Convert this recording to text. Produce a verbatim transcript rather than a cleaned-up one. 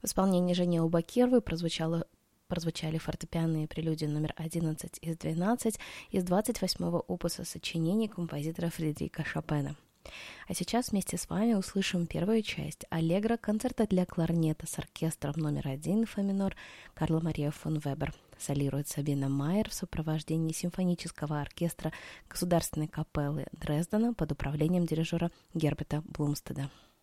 В исполнении Женевы Бакировой прозвучало прозвучали фортепианные прелюдии номер одиннадцать из двенадцати из двадцать восьмого опуса сочинений композитора Фридрика Шопена. А сейчас вместе с вами услышим первую часть аллегро концерта для кларнета с оркестром номер один фа минор Карла Мария фон Вебер. Солирует Сабина Майер в сопровождении симфонического оркестра Государственной капеллы Дрездена под управлением дирижера Герберта Блумстеда.